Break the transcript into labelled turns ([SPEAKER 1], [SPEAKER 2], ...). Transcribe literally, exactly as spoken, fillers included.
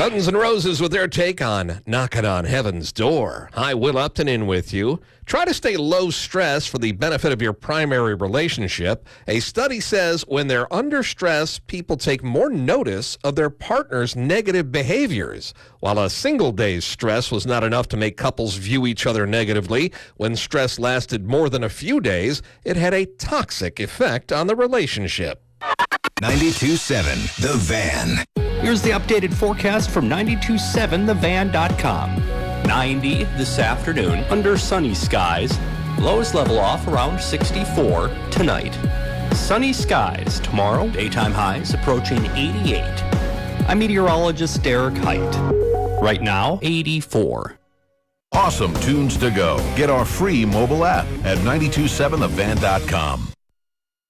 [SPEAKER 1] Guns N' Roses with their take on Knocking on Heaven's Door. Hi, Will Upton in with you. Try to stay low stress for the benefit of your primary relationship. A study says when they're under stress, people take more notice of their partner's negative behaviors. While a single day's stress was not enough to make couples view each other negatively, when stress lasted more than a few days, it had a toxic effect on the relationship.
[SPEAKER 2] ninety-two point seven The Van.
[SPEAKER 3] Here's the updated forecast from ninety-two point seven the van dot com. ninety this afternoon under sunny skies. Lows level off around sixty-four tonight. Sunny skies tomorrow. Daytime highs approaching eighty-eight. I'm meteorologist Derek Height. Right now, eighty-four.
[SPEAKER 4] Awesome tunes to go. Get our free mobile app at ninety-two point seven the van dot com.